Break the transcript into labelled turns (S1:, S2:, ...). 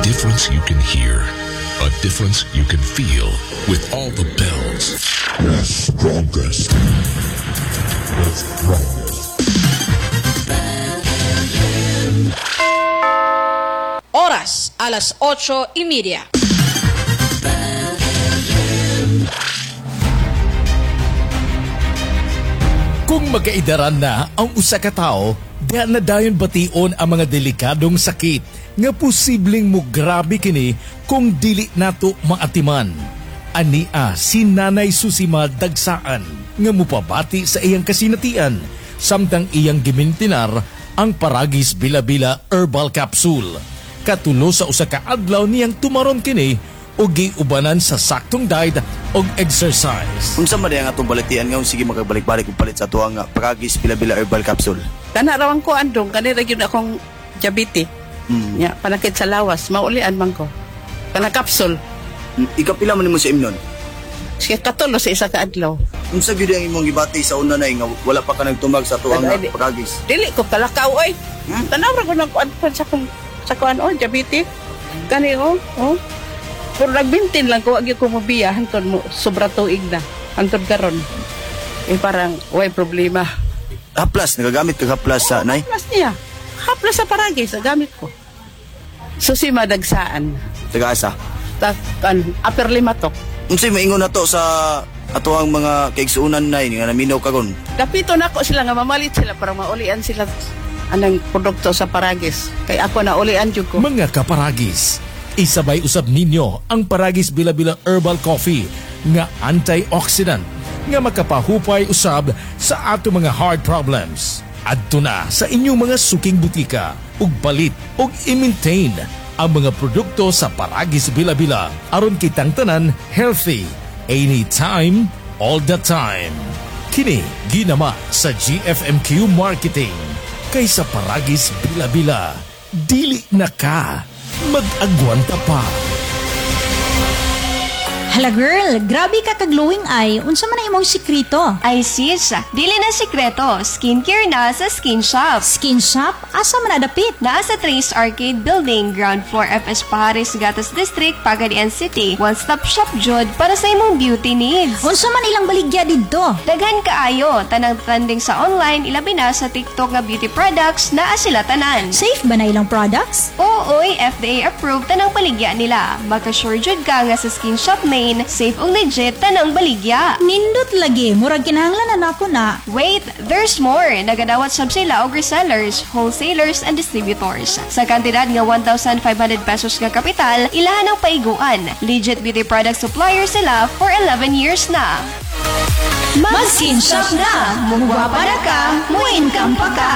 S1: difference you can hear, a difference you can feel with all the bells. The strongest. The strongest.
S2: Oras, alas 8:30.
S3: Kung magkaidaran na ang usa ka tawo, diha na dayon bation ang mga delikadong sakit nga posibleng mo grabe kini kung dili nato maatiman. Ania si Nanay Susima Dagsaan nga mupabati sa iyang kasinatian samtang iyang gimintinar ang Paragis Bila-Bila Herbal Capsule. Katulo sa usa ka adlaw niyang tumaron kini o giubanan sa saktong diet o exercise.
S4: Unsa man ang atong balitian nga sige magabalik-balik og palit sa atuang Paragis Bila-Bila Herbal Capsule.
S5: Kana rawang ko andong kanira gyud akong diabetes. Ya, panakit sa lawas, maulian man ko. Kana capsule.
S4: Ikapila man nimo sa imnon?
S5: Sige katulo sa isa ka adlaw.
S4: Unsa gyud ang imong gibati sa una nay nga wala pa ka nagtumag sa atuang Paragis?
S5: Dili ko kalakaw oy. Tanaw ra ko nagkuan sa kuan diabetes. Kani Pero nagbintin lang ko, wag ko mabiya, hantod mo, sobra tuig na. Hantod karon. Parang, way problema.
S4: Haplas, nagagamit ka haplas sa nay?
S5: Haplas niya. Haplas sa Paragis, gamit ko. Susima Dagsaan.
S4: Taga-asa?
S5: Upper Limatok.
S4: Unsay maingon na to sa atuang mga kaigsuunan nay nga naminaw kagon?
S5: Dapito na ko sila nga mamalit sila para maulian sila anang produkto sa Paragis. Kaya ako naulian jud ko.
S3: Mga kaparagis, isabay usab ninyo ang Paragis Bila-Bila Herbal Coffee nga antioxidant nga makapahupay usab sa ato mga heart problems. Adto na sa inyong mga suking butika ug palit ug i-maintain ang mga produkto sa Paragis Bila-Bila aron kitang tanan healthy anytime, all the time. Kini ginama sa GFMQ Marketing kaysa Paragis Bila-Bila. Dili na ka mag-agwanta pa.
S6: Hala girl, grabe ka kag-glowing eye. Unsa man ang imong sikrito?
S7: Ay sis, dili na sikreto. Skincare na sa Skin Shop.
S6: Skin shop? Asa man adapit?
S7: Naa sa Trace Arcade Building, ground floor FS Paris, Gatas District, Pagadian City. One-stop shop jud para sa imong beauty needs.
S6: Unsa man ilang baligya didto?
S7: Daghan kaayo, tanang trending sa online, ilabi na sa TikTok nga beauty products, naa sila tanan.
S6: Safe ba na ilang products?
S7: Ooy, FDA approved tanang baligya nila. Makasure jud ka nga sa Skin Shop main, safe ug legit tanang baligya.
S6: Nindot lagi, murag kinahanglan na ako na.
S7: Wait, there's more. Nagadawat sab sila og resellers, wholesalers, and distributors. Sa kantidad nga 1,500 pesos nga kapital, ilahan ang paiguan. Legit beauty product supplier sila for 11 years na.
S6: Mag-skin shop na! Mugwapa na ka, mo-income pa ka!